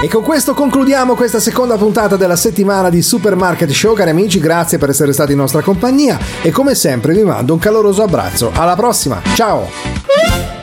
E con questo concludiamo questa seconda puntata della settimana di Supermarket Show. Cari amici, grazie per essere stati in nostra compagnia e come sempre vi mando un caloroso abbraccio. Alla prossima, ciao!